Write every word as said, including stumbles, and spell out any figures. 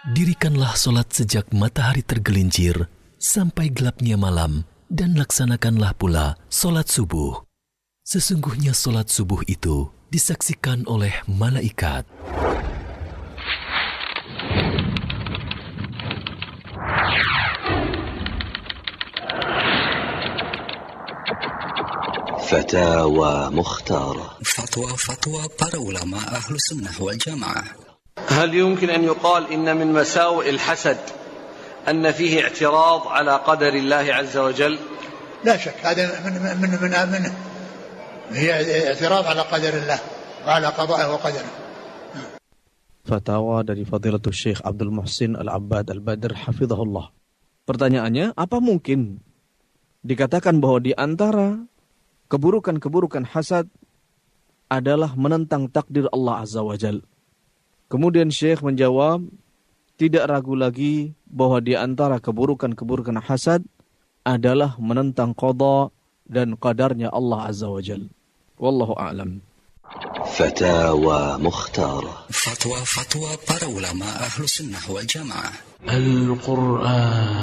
Dirikanlah solat sejak matahari tergelincir sampai gelapnya malam, dan laksanakanlah pula solat subuh. Sesungguhnya solat subuh itu disaksikan oleh malaikat. Fatawa Mukhtarah. Fatwa-fatwa para ulama ahlu sunnah wal jamaah. هل يمكن أن يقال إن من مساوئ الحسد أن فيه اعتراض على قدر الله عز وجل؟ لا شك هذا من من من منه هي اعتراض على قدر الله وعلى قضائه وقدره. Fatwa dari Fadilatul Syekh Abdul Muhsin Al-Abbad Al-Badr hafizahullah. Pertanyaannya, apa mungkin dikatakan bahwa di antara keburukan-keburukan hasad adalah menentang takdir Allah Azza wa Jal? Kemudian Syekh menjawab, tidak ragu lagi bahwa di antara keburukan-keburukan hasad adalah menentang qada dan qadarnya Allah Azza wa Jal. Wallahu a'lam. Fatawa Mukhtarah. Fatwa-fatwa para ulama ahlu sunnah wal jamaah. Al-Quran